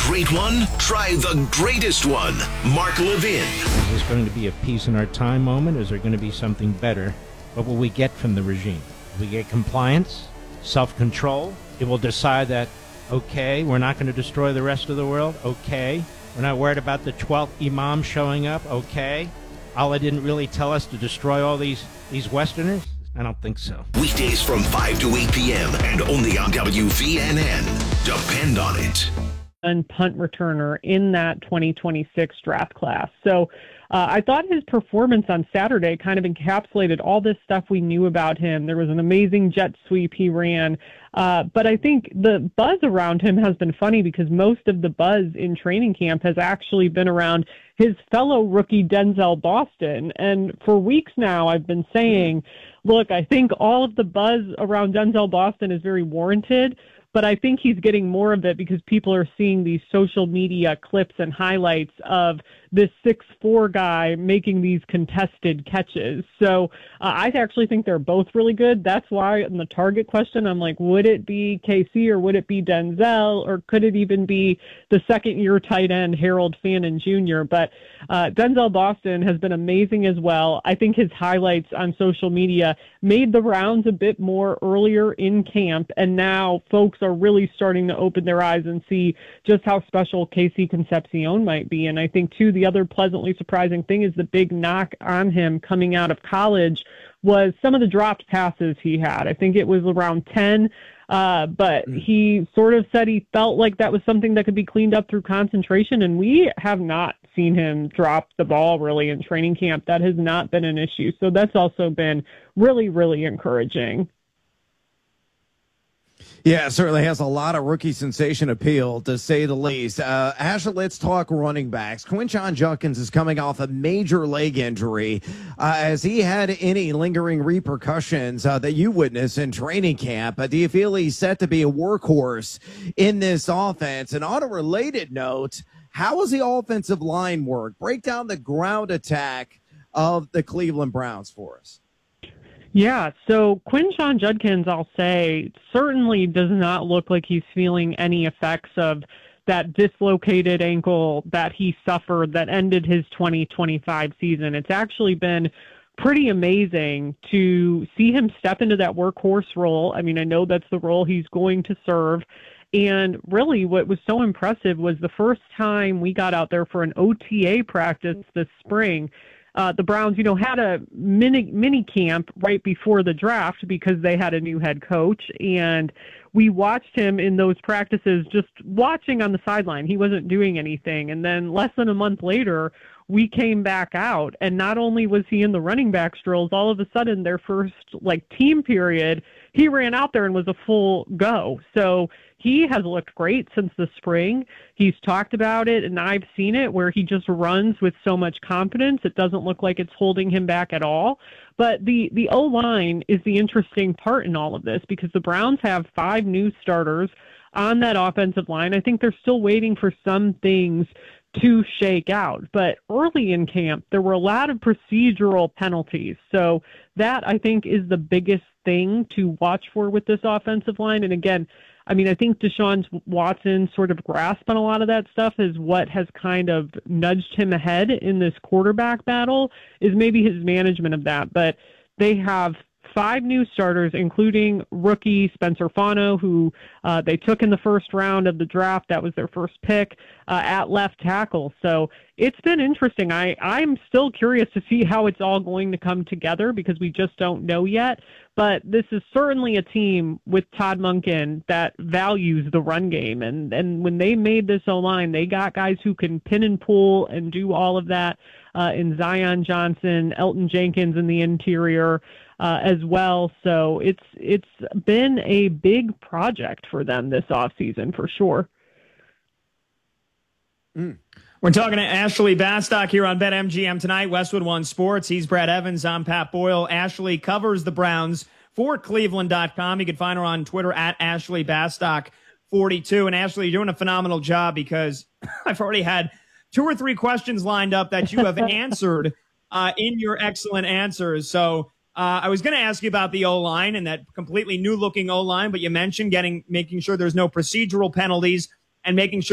great one? Try the greatest one. Mark Levin. Is this going to be a peace in our time moment? Is there going to be something better? What will we get from the regime? We get compliance, self-control. It will decide that, okay, we're not going to destroy the rest of the world. Okay. We're not worried about the 12th imam showing up. Okay. Allah didn't really tell us to destroy all these Westerners? I don't think so. Weekdays from 5 to 8 p.m. and only on WVNN. Depend on it. And punt returner in that 2026 draft class. So I thought his performance on Saturday kind of encapsulated all this stuff we knew about him. There was an amazing jet sweep he ran. But I think the buzz around him has been funny because most of the buzz in training camp has actually been around his fellow rookie Denzel Boston. And for weeks now, I've been saying, look, I think all of the buzz around Denzel Boston is very warranted. But I think he's getting more of it because people are seeing these social media clips and highlights of this 6'4" guy making these contested catches. So I actually think they're both really good. That's why in the target question, I'm like, would it be KC or would it be Denzel? Or could it even be the second-year tight end, Harold Fannin Jr.? But Denzel Boston has been amazing as well. I think his highlights on social media made the rounds a bit more earlier in camp, and now folks are really starting to open their eyes and see just how special KC Concepcion might be. And I think, too, the other pleasantly surprising thing is the big knock on him coming out of college was some of the dropped passes he had. I think it was around 10, but he sort of said he felt like that was something that could be cleaned up through concentration, and we have not seen him drop the ball really in training camp. That has not been an issue. So that's also been really, really encouraging. Yeah, it certainly has a lot of rookie sensation appeal, to say the least. Ashley, let's talk running backs. Quinshon Judkins is coming off a major leg injury. Has he had any lingering repercussions that you witnessed in training camp? Do you feel he's set to be a workhorse in this offense? And on a related note, how does the offensive line work? Break down the ground attack of the Cleveland Browns for us. Yeah, so Quinshon Judkins, I'll say, certainly does not look like he's feeling any effects of that dislocated ankle that he suffered that ended his 2025 season. It's actually been pretty amazing to see him step into that workhorse role. I mean, I know that's the role he's going to serve. And really what was so impressive was the first time we got out there for an OTA practice this spring, the Browns, had a mini camp right before the draft because they had a new head coach, and we watched him in those practices just watching on the sideline. He wasn't doing anything. And then less than a month later, we came back out, and not only was he in the running backs drills, all of a sudden their first team period, he ran out there and was a full go. So he has looked great since the spring. He's talked about it, and I've seen it where he just runs with so much confidence. It doesn't look like it's holding him back at all. But the O-line is the interesting part in all of this because the Browns have 5 new starters on that offensive line. I think they're still waiting for some things to shake out. But early in camp, there were a lot of procedural penalties. So that, I think, is the biggest thing to watch for with this offensive line. And again, I think Deshaun Watson's sort of grasp on a lot of that stuff is what has kind of nudged him ahead in this quarterback battle, is maybe his management of that. But they have 5 new starters, including rookie Spencer Fano, who they took in the first round of the draft. That was their first pick at left tackle. So it's been interesting. I'm still curious to see how it's all going to come together because we just don't know yet. But this is certainly a team with Todd Monken that values the run game. And when they made this O-line, they got guys who can pin and pull and do all of that in Zion Johnson, Elton Jenkins in the interior as well. So it's been a big project for them this offseason for sure. We're talking to Ashley Bastock here on BetMGM tonight, Westwood One Sports. He's Brad Evans. I'm Pat Boyle. Ashley covers the Browns for Cleveland.com. You can find her on Twitter at Ashley Bastock42. And Ashley, you're doing a phenomenal job because I've already had 2 or 3 questions lined up that you have answered in your excellent answers. So I was going to ask you about the O-line and that completely new-looking O-line, but you mentioned making sure there's no procedural penalties and making sure